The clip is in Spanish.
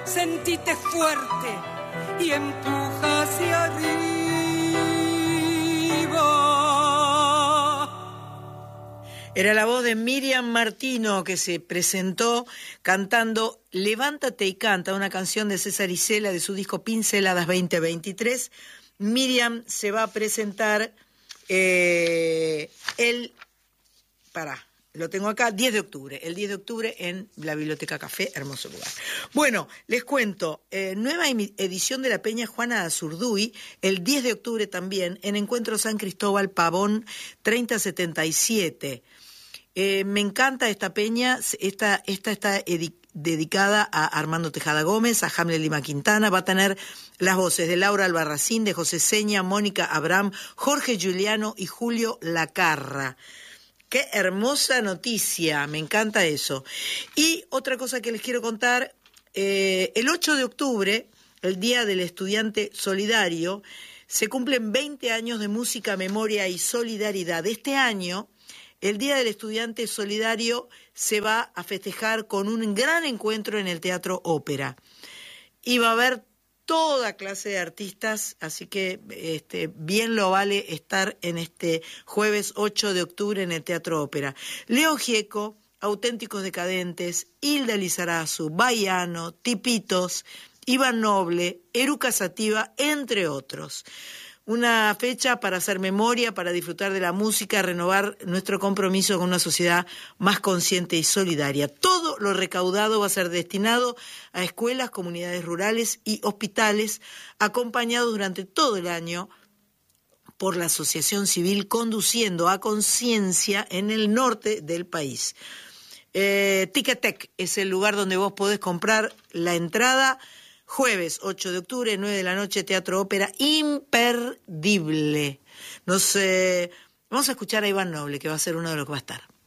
sentite fuerte y empuja hacia arriba. Era la voz de Miriam Martino, que se presentó cantando Levántate y canta, una canción de César Isela de su disco Pinceladas 2023. Miriam se va a presentar lo tengo acá, 10 de octubre, el 10 de octubre en la Biblioteca Café, hermoso lugar. Bueno, les cuento, nueva edición de la Peña Juana Azurduy, el 10 de octubre también, en Encuentro San Cristóbal Pavón 3077. Me encanta esta peña, esta está dedicada a Armando Tejada Gómez, a Hamlet Lima Quintana, va a tener las voces de Laura Albarracín, de José Seña, Mónica Abraham, Jorge Giuliano y Julio Lacarra. Qué hermosa noticia, me encanta eso. Y otra cosa que les quiero contar, el 8 de octubre, el Día del Estudiante Solidario, se cumplen 20 años de música, memoria y solidaridad. Este año, el Día del Estudiante Solidario se va a festejar con un gran encuentro en el Teatro Ópera. Y va a haber toda clase de artistas, así que bien lo vale estar en este jueves 8 de octubre en el Teatro Ópera. León Gieco, Auténticos Decadentes, Hilda Lizarazu, Baiano, Tipitos, Iván Noble, Eruca Sativa, entre otros. Una fecha para hacer memoria, para disfrutar de la música, renovar nuestro compromiso con una sociedad más consciente y solidaria. Todo lo recaudado va a ser destinado a escuelas, comunidades rurales y hospitales, acompañados durante todo el año por la Asociación Civil Conduciendo a Conciencia en el norte del país. Ticketek es el lugar donde vos podés comprar la entrada. Jueves 8 de octubre, 9 de la noche, Teatro Ópera, imperdible. Vamos a escuchar a Iván Noble, que va a ser uno de los que va a estar.